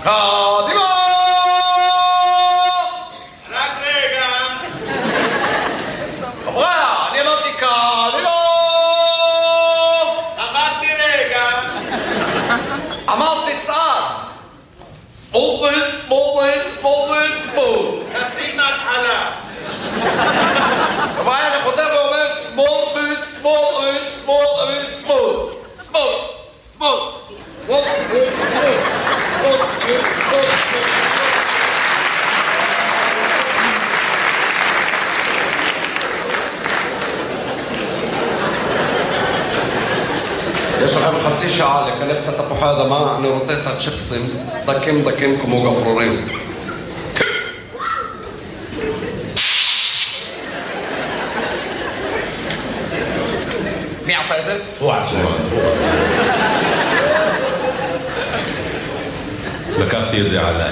קדימה! רק רגע. חבר'ה, אני אמרתי קדימה! אמרתי רגע. אמרתי צעד! סמול. תתחיל מההתחלה. חבר'ה, אני חוזר ואומר סמול. יש לכם חצי שעה לקלף את התפוחי האדמה, אני רוצה את הצ'יפסים דקים כמו גפרורים. מי עשה את זה? הוא עשה. לקחתי את זה עליי.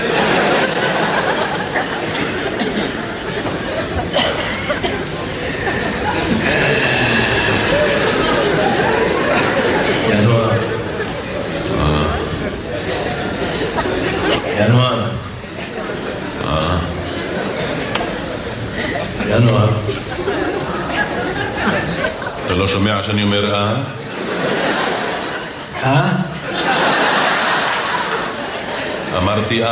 ינואר. אתה לא שומע שאני אומר אמרתי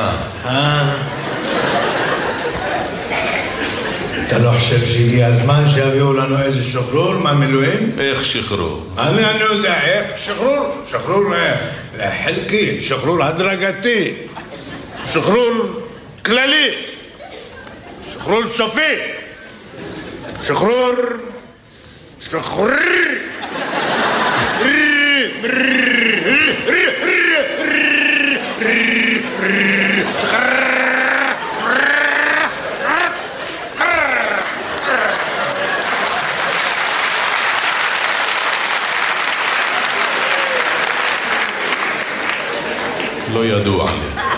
אתה לא חושב שהגיע הזמן שיביאו לנו איזה שחרור מהמילואים? איך שחרור? אני יודע איך שחרור חלקי, שחרור הדרגתי, שחרור כללי, שחרור סופי, שחרור לא ידוע לי.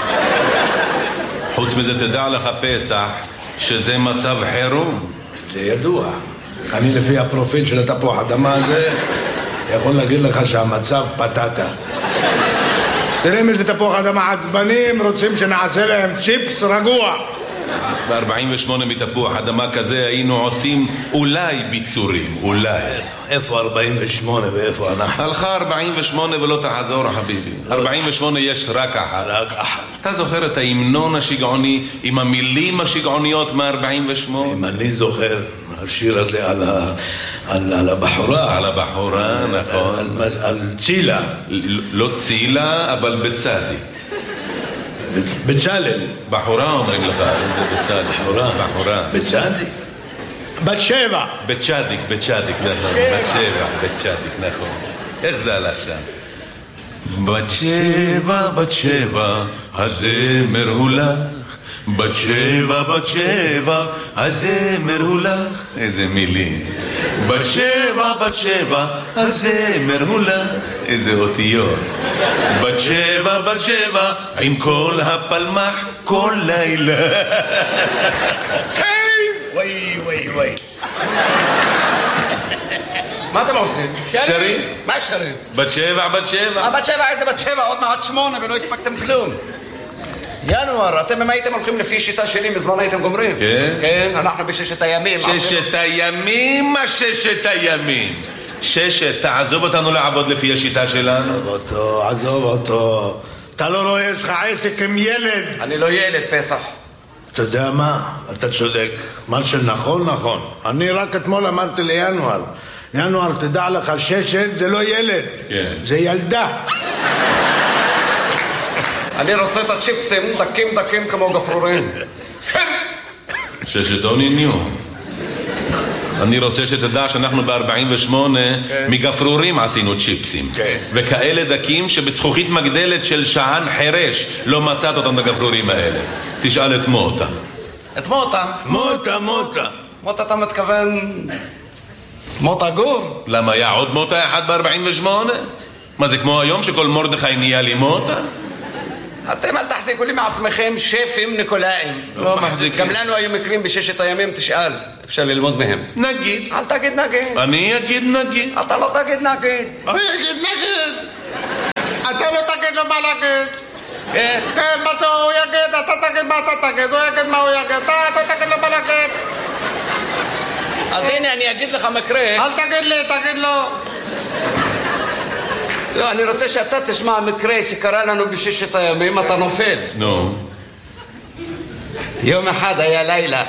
חוץ מזה תדע לך פסח שזה מצב חירום. זה ידוע. אני לפי הפרופיל של התפוח אדמה הזה יכול להגיד לך שהמצב פטטה. תראה איזה תפוח אדמה עצבנים רוצים שנעשה להם צ'יפס רגוע. ב-48 מתפוח אדמה כזה היינו עושים אולי ביצורים, אולי. איפה 48 ואיפה אנחנו? הלכה 48 ולא תחזור חביבי. 48 יש רק אחת. אתה זוכר את ההמנון השגעוני עם המילים השגעוניות מ-48? אם אני זוכר, השיר הזה על הבחורה. על הבחורה, נכון. על צילה. לא צילה, אבל בצדי. בצלאל. בחורה אומרים לך, זה בצדי. בחורה. בצדי? בת שבע. בצ'דיק, נכון. בת צ'דיק, נכון. איך זה הלך שם? בת שבע, הזמר הוא לך. בת שבע, הזמר הוא לך. איזה מילים. בת שבע, הזמר הוא לך. איזה אותיות. בת שבע, עם כל הפלמח, כל לילה. וואי. מה אתם עושים? שרים? מה שרים? בת שבע. בת שבע, איזה בת שבע? עוד מעט 8 ולא הספקתם כלום. ינואר, אתם אם הייתם הולכים לפי שיטה שלי מזמן הייתם גומרים. כן, אנחנו בששת הימים. ששת הימים, מה ששת הימים? תעזוב אותנו לעבוד לפי השיטה שלנו. עזוב אותו. אתה לא רואה, יש לך עסק עם ילד. אני לא ילד, פסח. אתה יודע מה? אתה צודק. מה שנכון. אני רק אתמול אמרתי ינואר, תדע לך, ששת זה לא ילד. כן. זה ילדה. אני רוצה את הצ'יפסים דקים כמו גפרורים. ששת don't knew. אני רוצה שתדע שאנחנו ב-48 מגפרורים עשינו צ'יפסים. וכאלה דקים שבזכוכית מגדלת של שען חרש לא מצאת אותם בגפרורים האלה. תשאל את מוטה. את מוטה? מוטה אתה מתכוון... מוטה גור? למה היה עוד מוטה אחד ב-48? מה זה כמו היום שכל מרדכי נהיה לי מוטה? אתם אל תחזיקו לי מעצמכם שפים ניקולאים. לא מחזיקים. גם לנו היו מקרים בששת הימים, תשאל. אפשר ללמוד מהם. נגיד. אל תגיד נגיד. אני אגיד נגיד. אתה לא תגיד נגיד. אני אגיד נגיד. אתה לא תגיד לו מה להגיד. כן. כן, מה שהוא יגיד, אתה תגיד מה אתה תגיד, הוא יגיד מה הוא יגיד, אתה תגיד לו מה להגיד. אז הנה, אני אגיד לך מקרה. אל תגיד לי, תגיד לו. לא, אני רוצה שאתה תשמע מקרה שקרה לנו בששת הימים, אתה נופל. נו. יום אחד היה לילה.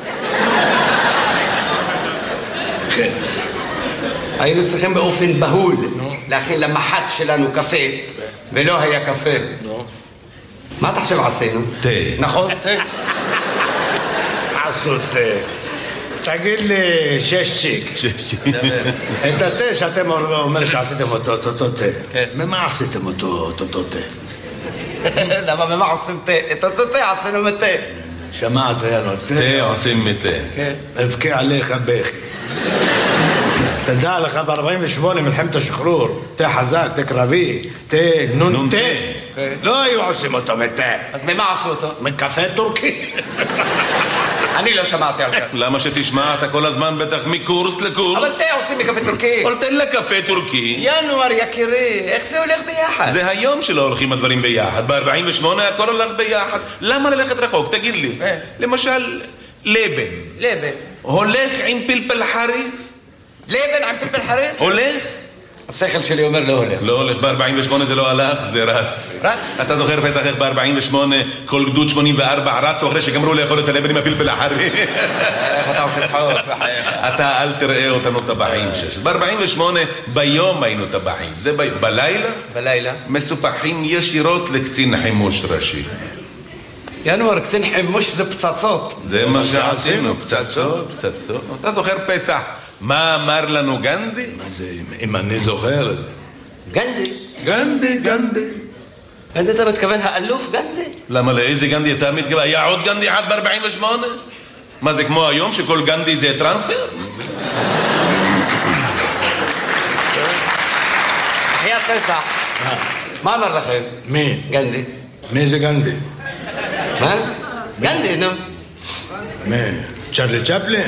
כן. היינו צריכים באופן בהול להכין למח"ט שלנו קפה, ולא היה קפה. מה אתה חושב עשינו? תה. נכון? תה. עשו תה. תגיד לי, 6 צ'יק. את התה שאתם אומר שעשיתם אותו תה. כן. ממה עשיתם אותו תה? למה במה עושים תה? את התה עשינו מתה. שמעת, יאנו, תה עושים מתה. כן. אבכה עליך בכי. תדע לך ב-48 מלחמת השחרור, תה חזק, תה קרבי, תה נון תה. כן. לא היו עושים אותו מתה. אז ממה עשו אותו? מקפה טורקי. אני לא שמעתי על כך. למה שתשמע? אתה כל הזמן בטח מקורס לקורס. אבל תה עושים מקפה טורקי. אבל תן לקפה טורקי. ינואר יקירי, איך זה הולך ביחד? זה היום שלא הולכים הדברים ביחד. ב-48 הכל הולך ביחד. למה ללכת רחוק? תגיד לי. למשל, לבן. לבן. הולך עם פלפל חריף? לבן עם פלפל חריף? הולך? השכל שלי אומר לא הולך. לא הולך, ב-48 זה לא הלך, זה רץ. רץ? אתה זוכר פסח איך ב-48 כל גדוד 84 רצו אחרי שגמרו לאכול את הלבן עם הפלפל החריף? איך אתה עושה צחוק בחייך? אתה אל תראה אותנו טבחים שש. ב-48 ביום היינו טבחים. זה בלילה? בלילה. מסופחים ישירות לקצין חימוש ראשי. ינואר, קצין חימוש זה פצצות. זה מה שעשינו, פצצות. אתה זוכר פסח? מה אמר לנו גנדי? אם אני זוכר. גנדי. גנדי. גנדי, אתה מתכוון האלוף גנדי? למה לאיזה גנדי אתה מתכוון? היה עוד גנדי אחד ב-48? מה זה כמו היום שכל גנדי זה טרנספר? היה פסח. מה אמר לכם? מי? גנדי. מי זה גנדי? מה? גנדי, נו. מי? צ'רלי צ'פלין?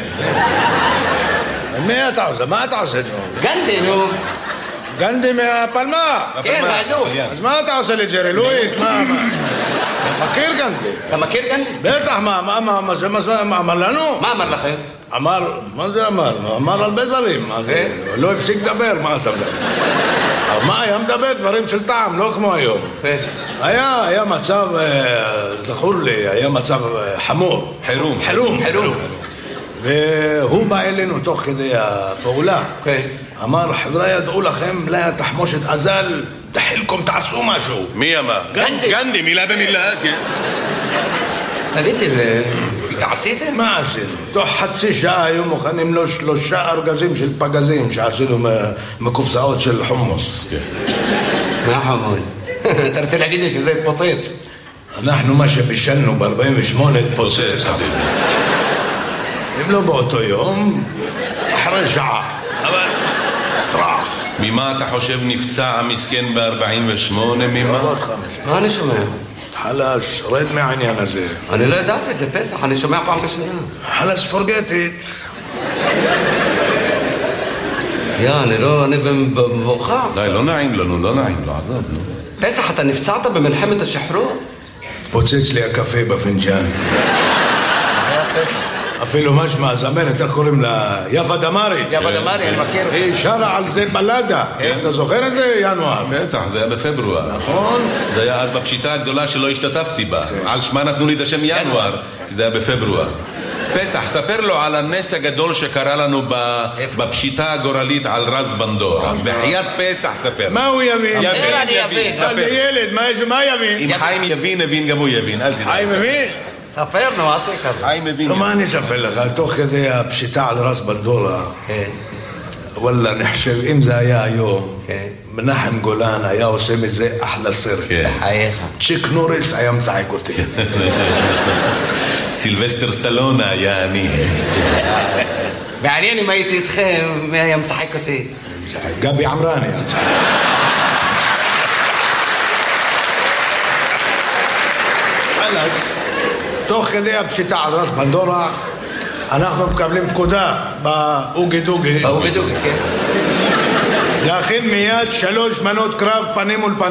מי אתה עושה? מה אתה עושה? גנדי, נו. גנדי מהפלמה. כן, האלוף. אז מה אתה עושה לי, ג'רי לואיס? מה? מכיר גנדי? אתה מכיר גנדי? בטח, מה אמר לנו? מה אמר לכם? אמר, מה זה אמר? אמר הרבה דברים. לא הפסיק לדבר, מה אתה מדבר? מה, היה מדבר דברים של טעם, לא כמו היום. היה מצב, זכור לי, היה מצב חמור. חירום. והוא בא אלינו תוך כדי הפעולה. אמר, חבר'ה, ידעו לכם, לה תחמושת אזל, תחילכם, תעשו משהו. מי אמר? גנדי, מילה במילה, כן. תגיד לי, עשיתם? מה עשינו? תוך חצי שעה היו מוכנים לו 3 ארגזים של פגזים שעשינו מקופסאות של חומוס. מה חומוס? אתה רוצה להגיד לי שזה התפוצץ? אנחנו מה שבישלנו ב-48 התפוצץ, חביבי. אם לא באותו יום, אחרי שעה. אבל טרח. ממה אתה חושב נפצע המסכן ב-48? ממה? מה אני שומע? חלש, רד מהעניין הזה. אני לא ידעתי את זה, פסח, אני שומע פעם בשנייה. חלש, forget it. אני במבוכה. לא נעים לנו, עזוב. פסח, אתה נפצעת במלחמת השחרור? פוצץ לי הקפה בפנג'אן. היה פסח. אפילו משמע, זמנת, איך קוראים לה? יפה דמארי. יפה דמארי, אני מכיר. היא שרה על זה בלדה. אתה זוכר את זה, ינואר? בטח, זה היה בפברואר. נכון. זה היה אז בפשיטה הגדולה שלא השתתפתי בה. על שמה נתנו לי את השם ינואר, כי זה היה בפברואר. פסח, ספר לו על הנס הגדול שקרה לנו בפשיטה הגורלית על רז בנדורה. בחיית פסח, ספר. מה הוא יבין? יבין. זה ילד, מה יבין? אם חיים יבין, גם הוא יבין, אל תדע. חיים מבין? ספר, נו, אל תקבל. חיים מבין. מה אני אספר לך? תוך כדי הפשיטה על רז בנדורה, וואלה, נחשב, אם זה היה היום, מנחם גולן היה עושה מזה אחלה סרט. צ'יק נוריס היה מצחק אותי. סילבסטר סטלון היה אני. מעניין אם הייתי איתכם, מי היה מצחק אותי? גבי עמרני. תוך כדי הפשיטה על רז בנדורה, אנחנו מקבלים פקודה באוגי דוגי. באוגי דוגי, כן. להכין מיד 3 מנות קרב פנים מול פנים.